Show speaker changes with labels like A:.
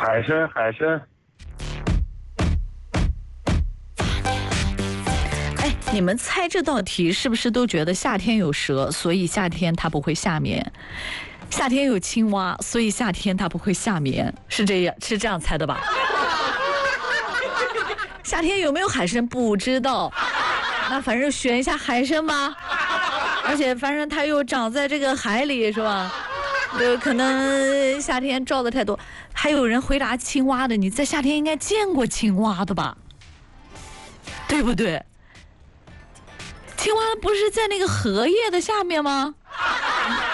A: 海参，海参。
B: 哎，你们猜这道题是不是都觉得夏天有蛇，所以夏天它不会夏眠？夏天有青蛙，所以夏天它不会夏眠，是这样猜的吧？夏天有没有海参不知道，那反正选一下海参吧。而且反正它又长在这个海里，是吧？可能夏天照的太多。还有人回答青蛙的，你在夏天应该见过青蛙的吧？对不对？青蛙不是在那个荷叶的下面吗？